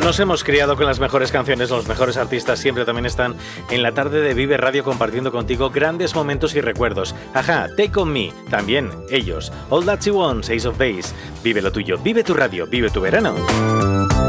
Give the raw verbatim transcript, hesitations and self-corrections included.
Nos hemos criado con las mejores canciones, los mejores artistas siempre también están en la tarde de Vive Radio compartiendo contigo grandes momentos y recuerdos. Ajá, Take On Me, también ellos. All That She Wants, Ace of Base. Vive lo tuyo, vive tu radio, vive tu verano.